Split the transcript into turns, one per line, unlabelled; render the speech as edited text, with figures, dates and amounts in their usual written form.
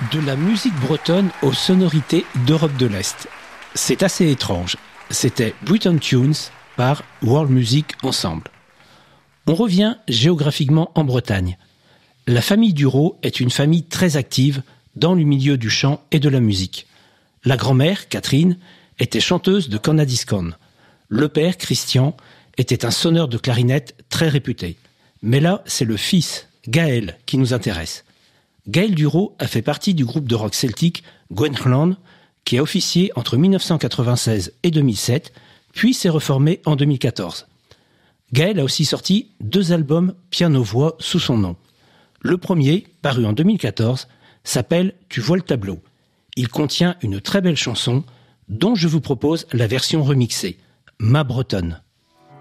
De la musique bretonne aux sonorités d'Europe de l'Est. C'est assez étrange. C'était Breton Tunes par World Music Ensemble. On revient géographiquement en Bretagne. La famille Duro est une famille très active dans le milieu du chant et de la musique. La grand-mère, Catherine, était chanteuse de Cornadiscon. Le père, Christian, était un sonneur de clarinette très réputé. Mais là, c'est le fils, Gaël, qui nous intéresse. Gaël Duro a fait partie du groupe de rock celtique Gwenllan, qui a officié entre 1996 et 2007, puis s'est reformé en 2014. Gaël a aussi sorti 2 albums piano-voix sous son nom. Le premier, paru en 2014, s'appelle « Tu vois le tableau ». Il contient une très belle chanson dont je vous propose la version remixée, « Ma Bretonne ».